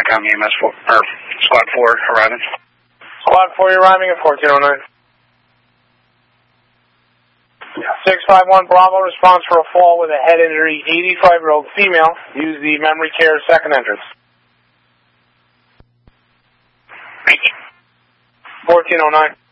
County EMS or Squad 4 arriving. Squad 4, you're arriving at 1409. 651 Bravo, response for a fall with a head injury, 85-year-old female. Use the memory care second entrance. 1409.